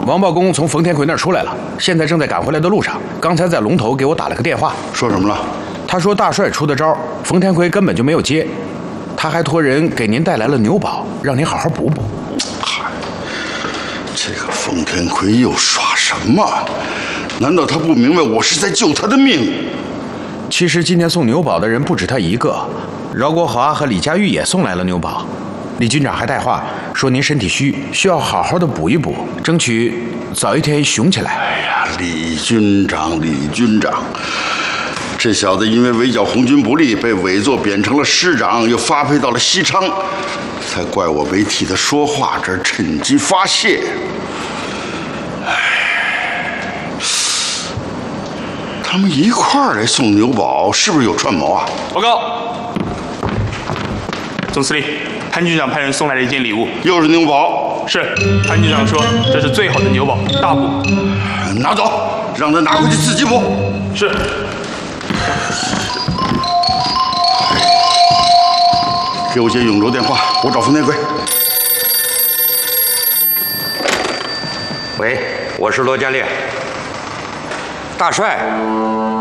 王报公从冯天奎那儿出来了，现在正在赶回来的路上。刚才在龙头给我打了个电话， 说什么了？ 他说大帅出的招，冯天奎根本就没有接，他还托人给您带来了牛宝，让您好好补补。 嗨，这个冯天奎又耍什么？难道他不明白我是在救他的命？ 其实今天送牛宝的人不止他一个，饶国华和李佳玉也送来了牛宝。李军长还带话说您身体虚，需要好好的补一补，争取早一天雄起来。 哎呀，李军长，这小子因为围剿红军不利，被委座贬成了师长，又发配到了西昌，才怪我没替他说话，这趁机发泄。他们一块儿来送牛宝，是不是有串谋啊？ 报告，总司令，潘军长派人送来了一件礼物， 又是牛宝。 是，潘军长说这是最好的牛宝，大补。 拿走，让他拿回去自己补。 是。 给我接永州电话，我找冯天奎。 喂，我是罗家烈。大帅，